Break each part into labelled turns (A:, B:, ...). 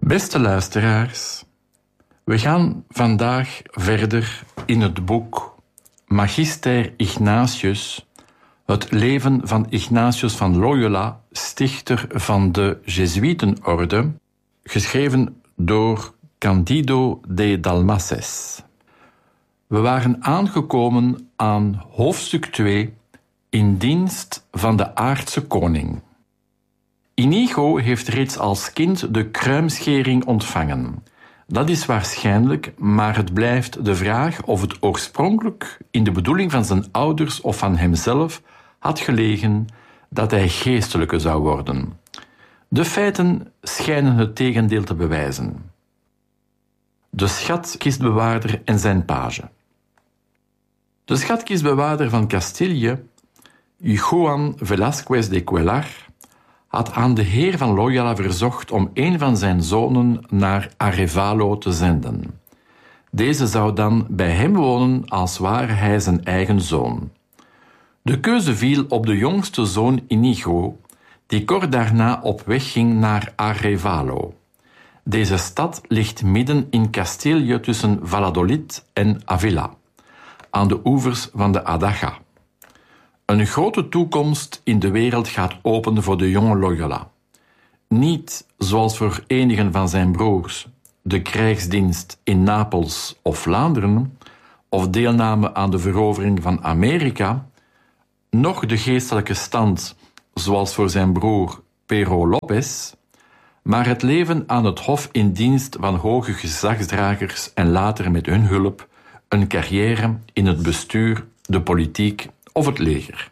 A: Beste luisteraars, we gaan vandaag verder in het boek Magister Ignatius, het leven van Ignatius van Loyola, stichter van de Jezuïetenorde, geschreven door Candido de Dalmases. We waren aangekomen aan hoofdstuk 2, in dienst van de aardse koning. Inigo heeft reeds als kind de kruimschering ontvangen. Dat is waarschijnlijk, maar het blijft de vraag of het oorspronkelijk in de bedoeling van zijn ouders of van hemzelf had gelegen dat hij geestelijke zou worden. De feiten schijnen het tegendeel te bewijzen. De schatkistbewaarder en zijn page. De schatkistbewaarder van Castilië, Juan Velázquez de Cuéllar, had aan de heer van Loyola verzocht om een van zijn zonen naar Arevalo te zenden. Deze zou dan bij hem wonen als ware hij zijn eigen zoon. De keuze viel op de jongste zoon Inigo, die kort daarna op weg ging naar Arevalo. Deze stad ligt midden in Castilië tussen Valladolid en Avila, aan de oevers van de Adaja. Een grote toekomst in de wereld gaat open voor de jonge Loyola. Niet, zoals voor enigen van zijn broers, de krijgsdienst in Napels of Vlaanderen, of deelname aan de verovering van Amerika, noch de geestelijke stand, zoals voor zijn broer Pero Lopez, maar het leven aan het hof in dienst van hoge gezagsdragers en later met hun hulp een carrière in het bestuur, de politiek of het leger.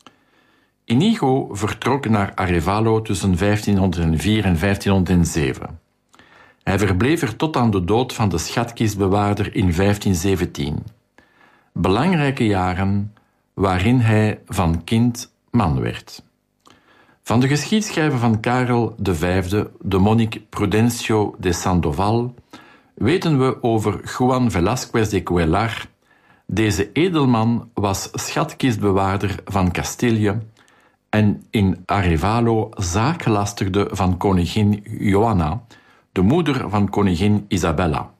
A: Inigo vertrok naar Arevalo tussen 1504 en 1507. Hij verbleef er tot aan de dood van de schatkistbewaarder in 1517. Belangrijke jaren waarin hij van kind man werd. Van de geschiedschrijver van Karel V, de monnik Prudencio de Sandoval, weten we over Juan Velázquez de Cuéllar. Deze edelman was schatkistbewaarder van Castilië en in Arevalo zaakgelastigde van koningin Johanna, de moeder van koningin Isabella.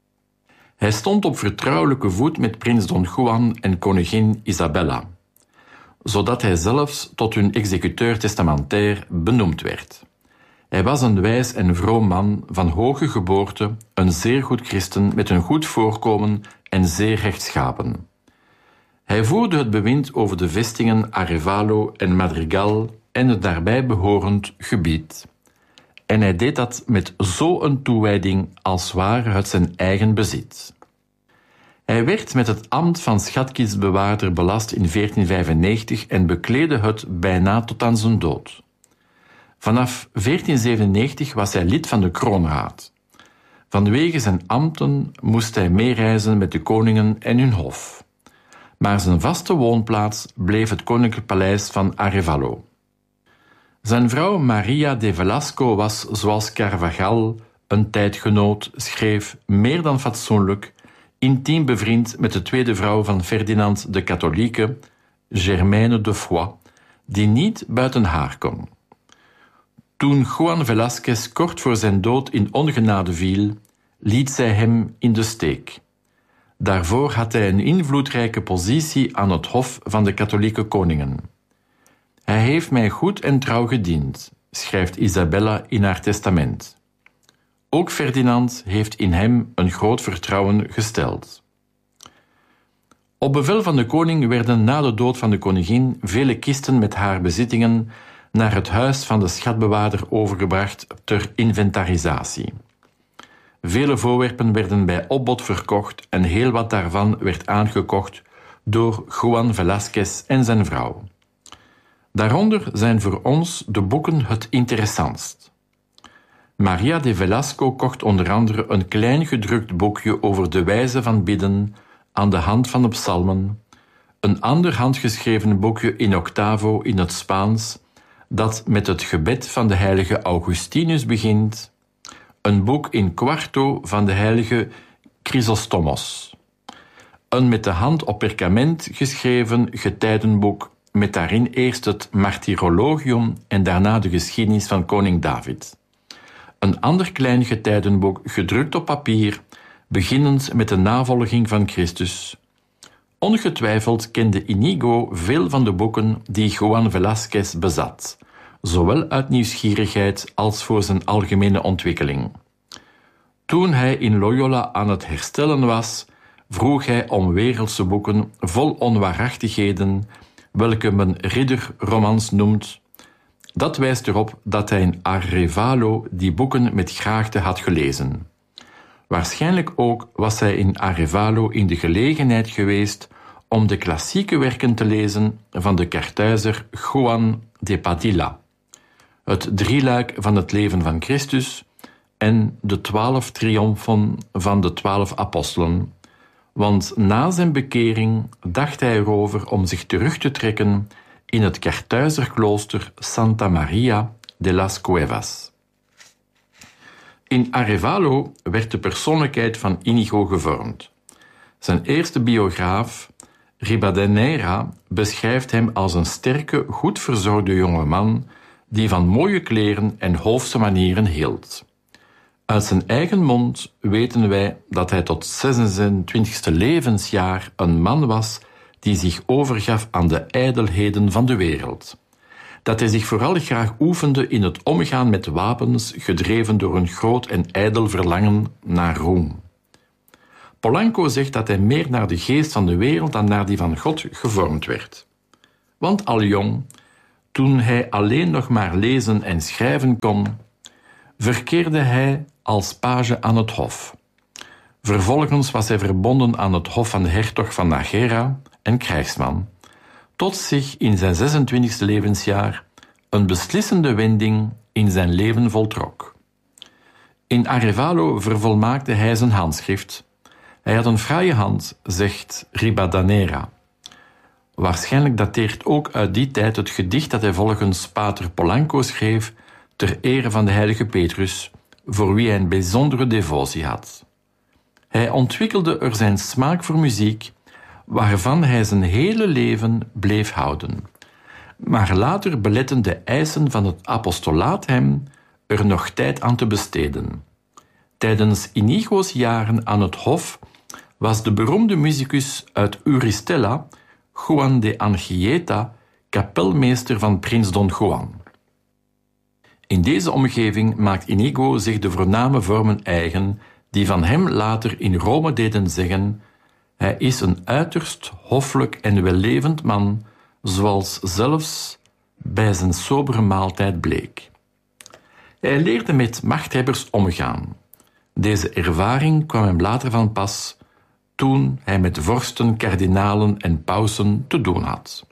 A: Hij stond op vertrouwelijke voet met prins Don Juan en koningin Isabella, zodat hij zelfs tot hun executeur testamentair benoemd werd. Hij was een wijs en vroom man van hoge geboorte, een zeer goed christen met een goed voorkomen en zeer rechtschapen. Hij voerde het bewind over de vestingen Arevalo en Madrigal en het daarbij behorend gebied. En hij deed dat met zo'n toewijding als ware het zijn eigen bezit. Hij werd met het ambt van schatkistbewaarder belast in 1495 en bekleedde het bijna tot aan zijn dood. Vanaf 1497 was hij lid van de kroonraad. Vanwege zijn ambten moest hij meereizen met de koningen en hun hof. Maar zijn vaste woonplaats bleef het koninklijk paleis van Arevalo. Zijn vrouw Maria de Velasco was, zoals Carvajal, een tijdgenoot, schreef, meer dan fatsoenlijk, intiem bevriend met de tweede vrouw van Ferdinand de Katholieke, Germaine de Foix, die niet buiten haar kon. Toen Juan Velázquez kort voor zijn dood in ongenade viel, liet zij hem in de steek. Daarvoor had hij een invloedrijke positie aan het hof van de katholieke koningen. Hij heeft mij goed en trouw gediend, schrijft Isabella in haar testament. Ook Ferdinand heeft in hem een groot vertrouwen gesteld. Op bevel van de koning werden na de dood van de koningin vele kisten met haar bezittingen naar het huis van de schatbewaarder overgebracht ter inventarisatie. Vele voorwerpen werden bij opbod verkocht en heel wat daarvan werd aangekocht door Juan Velázquez en zijn vrouw. Daaronder zijn voor ons de boeken het interessantst. Maria de Velasco kocht onder andere een klein gedrukt boekje over de wijze van bidden aan de hand van de psalmen, een ander handgeschreven boekje in octavo in het Spaans, dat met het gebed van de heilige Augustinus begint, een boek in quarto van de heilige Chrysostomos, een met de hand op perkament geschreven getijdenboek met daarin eerst het Martyrologium en daarna de geschiedenis van koning David, Een ander klein getijdenboek, gedrukt op papier, beginnend met de navolging van Christus. Ongetwijfeld kende Inigo veel van de boeken die Juan Velázquez bezat, zowel uit nieuwsgierigheid als voor zijn algemene ontwikkeling. Toen hij in Loyola aan het herstellen was, vroeg hij om wereldse boeken vol onwaarachtigheden, welke men ridderromans noemt. Dat wijst erop dat hij in Arevalo die boeken met graagte had gelezen. Waarschijnlijk ook was hij in Arevalo in de gelegenheid geweest om de klassieke werken te lezen van de Karthuizer Juan de Padilla, het drieluik van het leven van Christus en de 12 triomfen van de 12 apostelen, want na zijn bekering dacht hij erover om zich terug te trekken in het Karthuizerklooster Santa Maria de las Cuevas. In Arevalo werd de persoonlijkheid van Inigo gevormd. Zijn eerste biograaf, Ribadeneira, beschrijft hem als een sterke, goed verzorgde jonge man die van mooie kleren en hoofdse manieren hield. Uit zijn eigen mond weten wij dat hij tot 26e levensjaar een man was die zich overgaf aan de ijdelheden van de wereld. Dat hij zich vooral graag oefende in het omgaan met wapens, gedreven door een groot en ijdel verlangen naar roem. Polanco zegt dat hij meer naar de geest van de wereld dan naar die van God gevormd werd. Want al jong, toen hij alleen nog maar lezen en schrijven kon, verkeerde hij als page aan het hof. Vervolgens was hij verbonden aan het hof van de hertog van Nájera en krijgsman, tot zich in zijn 26e levensjaar een beslissende wending in zijn leven voltrok. In Arevalo vervolmaakte hij zijn handschrift. Hij had een fraaie hand, zegt Ribadeneira. Waarschijnlijk dateert ook uit die tijd het gedicht dat hij volgens pater Polanco schreef ter ere van de heilige Petrus, voor wie hij een bijzondere devotie had. Hij ontwikkelde er zijn smaak voor muziek, waarvan hij zijn hele leven bleef houden. Maar later beletten de eisen van het apostolaat hem er nog tijd aan te besteden. Tijdens Inigo's jaren aan het hof was de beroemde musicus uit Uristela, Juan de Anchieta, kapelmeester van prins Don Juan. In deze omgeving maakt Inigo zich de voorname vormen eigen die van hem later in Rome deden zeggen: hij is een uiterst hoffelijk en wellevend man, zoals zelfs bij zijn sobere maaltijd bleek. Hij leerde met machthebbers omgaan. Deze ervaring kwam hem later van pas, toen hij met vorsten, kardinalen en pausen te doen had.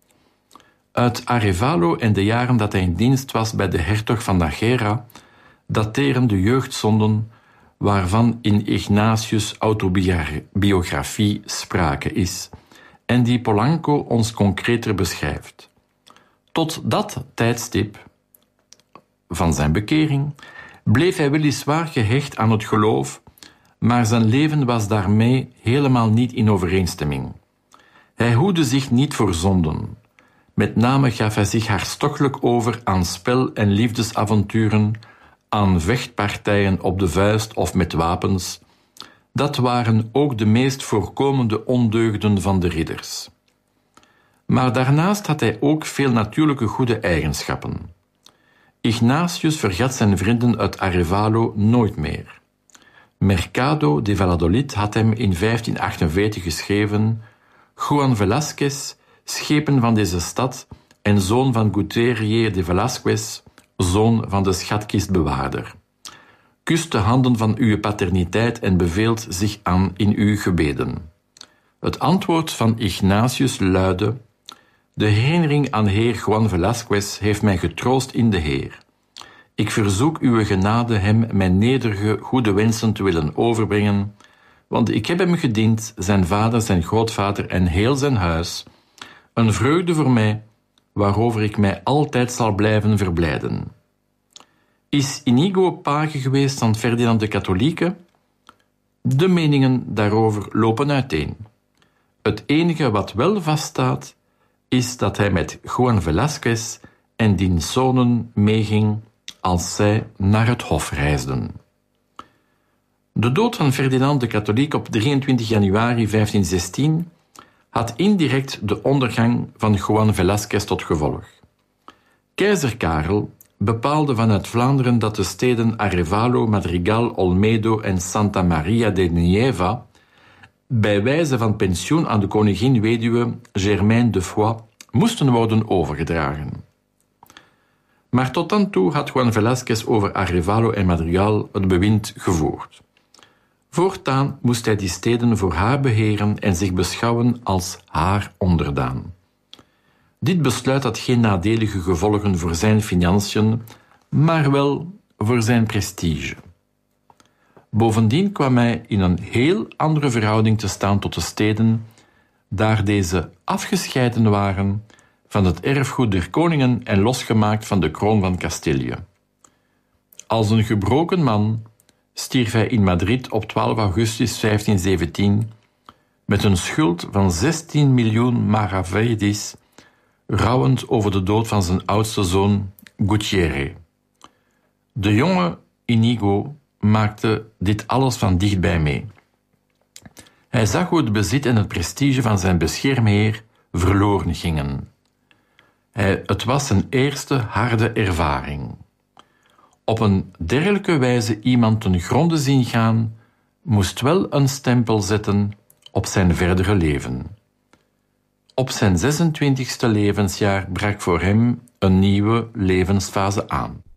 A: Uit Arevalo en de jaren dat hij in dienst was bij de hertog van Nájera dateren de jeugdzonden waarvan in Ignatius' autobiografie sprake is en die Polanco ons concreter beschrijft. Tot dat tijdstip van zijn bekering bleef hij weliswaar gehecht aan het geloof, maar zijn leven was daarmee helemaal niet in overeenstemming. Hij hoedde zich niet voor zonden. Met name gaf hij zich hartstochtelijk over aan spel- en liefdesavonturen, aan vechtpartijen op de vuist of met wapens. Dat waren ook de meest voorkomende ondeugden van de ridders. Maar daarnaast had hij ook veel natuurlijke goede eigenschappen. Ignatius vergat zijn vrienden uit Arevalo nooit meer. Mercado de Valladolid had hem in 1548 geschreven: Juan Velázquez, schepen van deze stad en zoon van Guterrier de Velázquez, zoon van de schatkistbewaarder. Kust de handen van uw paterniteit en beveelt zich aan in uw gebeden. Het antwoord van Ignatius luidde: de herinnering aan heer Juan Velázquez heeft mij getroost in de Heer. Ik verzoek uw genade hem mijn nederige goede wensen te willen overbrengen, want ik heb hem gediend, zijn vader, zijn grootvader en heel zijn huis, een vreugde voor mij, waarover ik mij altijd zal blijven verblijden. Is Inigo page geweest van Ferdinand de Katholieke? De meningen daarover lopen uiteen. Het enige wat wel vaststaat, is dat hij met Juan Velázquez en diens zonen meeging als zij naar het hof reisden. De dood van Ferdinand de Katholiek op 23 januari 1516 had indirect de ondergang van Juan Velázquez tot gevolg. Keizer Karel bepaalde vanuit Vlaanderen dat de steden Arévalo, Madrigal, Olmedo en Santa Maria de Nieva bij wijze van pensioen aan de koningin-weduwe Germaine de Foix moesten worden overgedragen. Maar tot dan toe had Juan Velázquez over Arévalo en Madrigal het bewind gevoerd. Voortaan moest hij die steden voor haar beheren en zich beschouwen als haar onderdaan. Dit besluit had geen nadelige gevolgen voor zijn financiën, maar wel voor zijn prestige. Bovendien kwam hij in een heel andere verhouding te staan tot de steden, daar deze afgescheiden waren van het erfgoed der koningen en losgemaakt van de kroon van Castilië. Als een gebroken man stierf hij in Madrid op 12 augustus 1517 met een schuld van 16 miljoen maravedis, rouwend over de dood van zijn oudste zoon Gutierre. De jonge Inigo maakte dit alles van dichtbij mee. Hij zag hoe het bezit en het prestige van zijn beschermheer verloren gingen. Het was zijn eerste harde ervaring. Op een dergelijke wijze iemand ten gronde zien gaan, moest wel een stempel zetten op zijn verdere leven. Op zijn 26e levensjaar brak voor hem een nieuwe levensfase aan.